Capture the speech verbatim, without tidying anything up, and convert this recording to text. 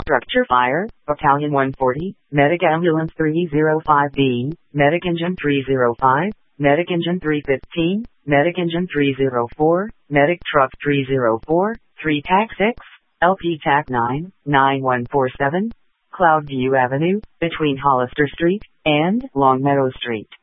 Structure Fire, Battalion one forty, Medic Ambulance three oh five B, Medic Engine three oh five, Medic Engine three fifteen, Medic Engine three oh four, Medic Truck three oh four, three TAC six, L P TAC nine, nine one four seven, Cloudview Avenue, between Hollister Street and Longmeadow Street.